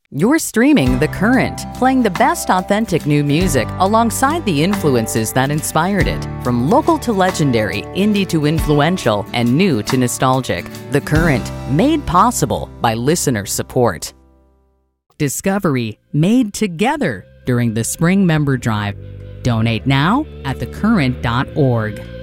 You're streaming The Current, playing the best authentic new music alongside the influences that inspired it. From local to legendary, indie to influential, and new to nostalgic. The Current, made possible by listener support. Discovery made together during the Spring Member Drive. Donate now at thecurrent.org.